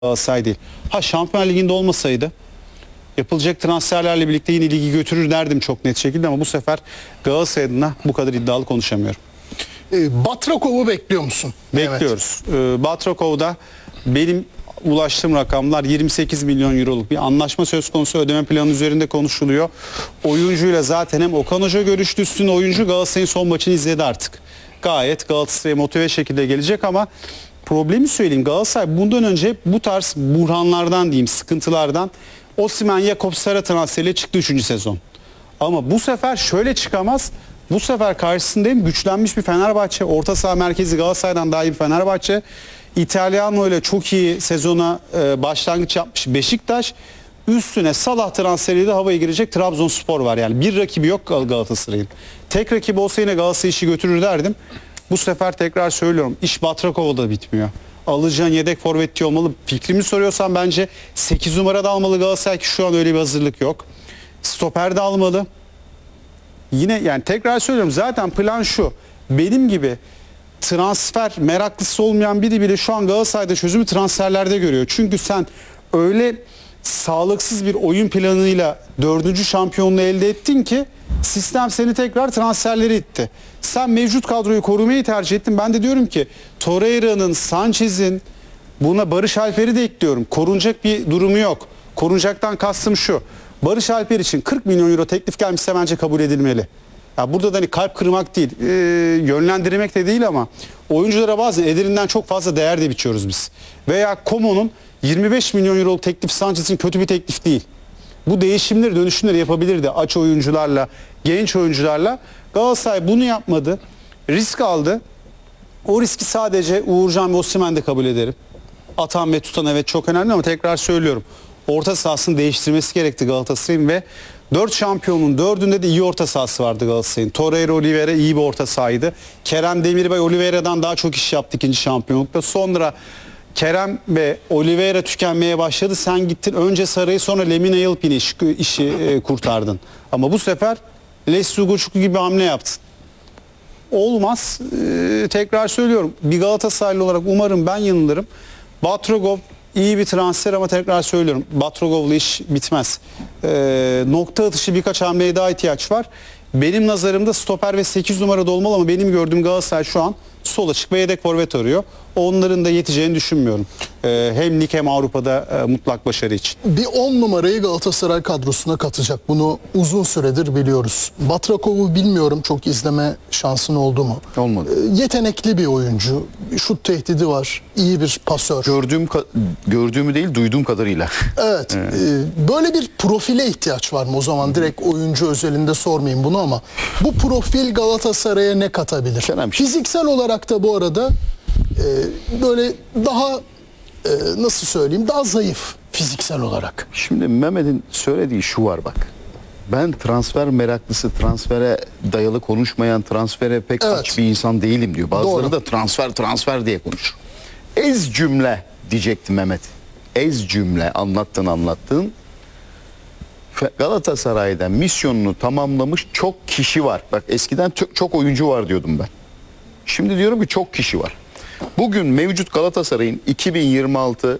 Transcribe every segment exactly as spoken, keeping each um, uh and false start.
Galatasaray değil. Ha Şampiyonlar Ligi'nde olmasaydı yapılacak transferlerle birlikte yine ligi götürür derdim çok net şekilde ama bu sefer Galatasaray adına bu kadar iddialı konuşamıyorum. E, Batrakov'u bekliyor musun? Bekliyoruz. Evet. E, Batrakov'da benim ulaştığım rakamlar yirmi sekiz milyon euroluk bir anlaşma söz konusu, ödeme planı üzerinde konuşuluyor. Oyuncuyla zaten hem Okan Hoca görüştü, üstüne oyuncu Galatasaray'ın son maçını izledi artık. Gayet Galatasaray'a motive şekilde gelecek ama problemi söyleyeyim, Galatasaray bundan önce bu tarz buhranlardan diyeyim, sıkıntılardan Osimhen, Jakobs, Sara transferiyle çıktı üçüncü sezon. Ama bu sefer şöyle çıkamaz. Bu sefer karşısında hem güçlenmiş bir Fenerbahçe, orta saha merkezi Galatasaray'dan daha iyi bir Fenerbahçe, İtalyanlo ile çok iyi sezona e, başlangıç yapmış Beşiktaş, üstüne Salah transferiyle havaya girecek Trabzonspor var. Yani bir rakibi yok Galatasaray'ın. Tek rakibi olsa yine Galatasaray işi götürür derdim. Bu sefer tekrar söylüyorum, iş Batrakov'da da bitmiyor. Alacağın yedek forvetçi olmalı. Fikrimi soruyorsan bence sekiz numarada almalı Galatasaray ki şu an öyle bir hazırlık yok. Stoper'de almalı. Yine yani tekrar söylüyorum, zaten plan şu. Benim gibi transfer meraklısı olmayan biri bile şu an Galatasaray'da çözümü transferlerde görüyor. Çünkü sen öyle sağlıksız bir oyun planıyla dördüncü şampiyonluğu elde ettin ki sistem seni tekrar transferleri itti. Sen mevcut kadroyu korumayı tercih ettin. Ben de diyorum ki Torreira'nın, Sanchez'in, buna Barış Alper'i de ekliyorum. Korunacak bir durumu yok. Korunacaktan kastım şu: Barış Alper için kırk milyon euro teklif gelmişse bence kabul edilmeli. Ya burada da hani kalp kırmak değil, e, yönlendirmek de değil ama oyunculara bazen ederinden çok fazla değer de biçiyoruz biz. Veya Como'nun yirmi beş milyon euroluk teklif Sanchez için kötü bir teklif değil. Bu değişimleri, dönüşümleri yapabilirdi aç oyuncularla, genç oyuncularla. Galatasaray bunu yapmadı. Risk aldı. O riski sadece Uğurcan ve Osimhen'de kabul ederim. Atan ve tutan evet çok önemli ama tekrar söylüyorum, orta sahasını değiştirmesi gerekti Galatasaray'ın ve dört şampiyonun dördünde de iyi orta sahası vardı Galatasaray'ın. Torreira, Oliveira iyi bir orta sahaydı. Kerem Demirbay Oliveira'dan daha çok iş yaptı ikinci şampiyonlukta. Sonra Kerem ve Oliveira tükenmeye başladı. Sen gittin önce Saray'ı, sonra Lemina Yalpin'i iş, işi e, kurtardın. Ama bu sefer Lesu Goçuklu gibi hamle yaptın. Olmaz. Ee, tekrar söylüyorum, bir Galatasaraylı olarak umarım ben yanılırım. Batragov iyi bir transfer ama tekrar söylüyorum, Batragov'la iş bitmez. Ee, nokta atışı birkaç hamleye daha ihtiyaç var. Benim nazarımda stoper ve sekiz numarada olmalı ama benim gördüğüm Galatasaray şu an sol açık ve yedek forvet arıyor. Onların da yeteceğini düşünmüyorum. Ee, hem lig hem Avrupa'da e, mutlak başarı için. Bir on numarayı Galatasaray kadrosuna katacak. Bunu uzun süredir biliyoruz. Batrakov'u bilmiyorum, çok izleme şansın oldu mu? Olmadı. Ee, yetenekli bir oyuncu. Şut tehdidi var. İyi bir pasör. Gördüğüm gördüğümü değil, duyduğum kadarıyla. Evet. Evet. E, böyle bir profile ihtiyaç var mı? O zaman direkt oyuncu özelinde sormayayım bunu ama bu profil Galatasaray'a ne katabilir? Kenan, Fiziksel olarak da bu arada e, böyle daha e, nasıl söyleyeyim, daha zayıf fiziksel olarak. Şimdi Mehmet'in söylediği şu var bak. Ben transfer meraklısı, transfere dayalı konuşmayan, transfere pek Evet. aç bir insan değilim diyor. Bazıları Doğru. da transfer transfer diye konuşur. Ez cümle diyecekti Mehmet. Ez cümle anlattın anlattın. Galatasaray'da misyonunu tamamlamış çok kişi var. Bak eskiden çok oyuncu var diyordum ben. Şimdi diyorum ki çok kişi var. Bugün mevcut Galatasaray'ın iki bin yirmi altı,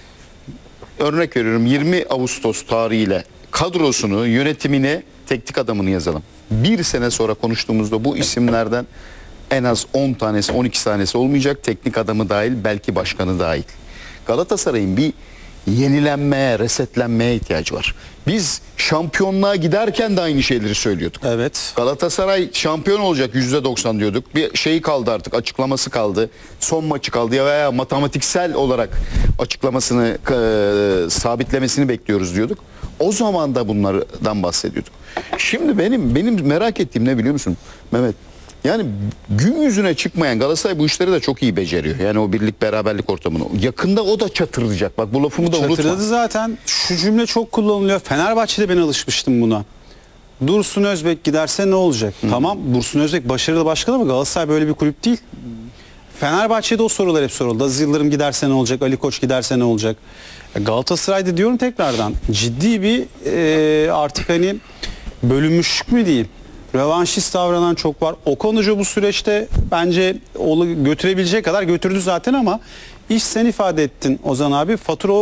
örnek veriyorum, yirmi Ağustos tarihiyle kadrosunu, yönetimini, teknik adamını yazalım. Bir sene sonra konuştuğumuzda bu isimlerden en az on tanesi, on iki tanesi olmayacak. Teknik adamı dahil, belki başkanı dahil. Galatasaray'ın bir yenilenmeye, resetlenmeye ihtiyacı var. Biz şampiyonluğa giderken de aynı şeyleri söylüyorduk. Evet. Galatasaray şampiyon olacak yüzde doksan diyorduk. Bir şeyi kaldı artık, açıklaması kaldı. Son maçı kaldı ya veya matematiksel olarak açıklamasını e, sabitlemesini bekliyoruz diyorduk. O zaman da bunlardan bahsediyorduk. Şimdi benim benim merak ettiğim ne biliyor musun Mehmet? Yani gün yüzüne çıkmayan Galatasaray bu işleri de çok iyi beceriyor. Yani o birlik beraberlik ortamını. Yakında o da çatırlayacak. Bak bu lafımı da unutma. Çatırdadı zaten. Şu cümle çok kullanılıyor. Fenerbahçe'de ben alışmıştım buna. Dursun Özbek giderse ne olacak? Hı. Tamam, Dursun Özbek başarılı başkan ama Galatasaray böyle bir kulüp değil. Fenerbahçe'de o sorular hep soruldu. Aziz Yıldırım giderse ne olacak? Ali Koç giderse ne olacak? Galatasaray'da diyorum tekrardan, ciddi bir e, artık hani bölünmüşlük mü diyeyim, revanşist davranan çok var. Okan Hoca bu süreçte bence götürebilecek kadar götürdü zaten ama İş sen ifade ettin Ozan abi. Fatura